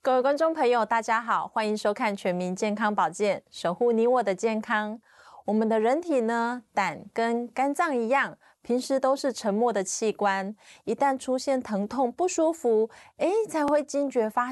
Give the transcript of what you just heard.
各位观众朋友，大家好，欢迎收看全民健康保健，守护你我的健康。我们的人体呢，胆跟肝脏一样，平时都是沉默的器官，一旦出现疼痛不舒服，才会惊觉发